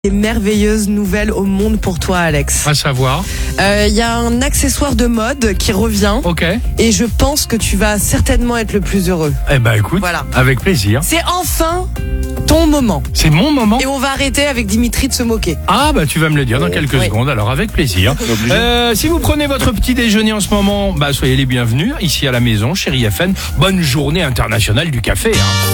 Des merveilleuses nouvelles au monde pour toi, Alex. À savoir. Il y a un accessoire de mode qui revient. Ok. Et je pense que tu vas certainement être le plus heureux. Eh ben écoute, Voilà. avec plaisir. C'est enfin ton moment. C'est mon moment. Et on va arrêter avec Dimitri de se moquer. Ah bah tu vas me le dire dans quelques Oui. secondes, alors avec plaisir. Si vous prenez votre petit déjeuner en ce moment, bah soyez les bienvenus ici à la maison, chérie FN. Bonne journée internationale du café.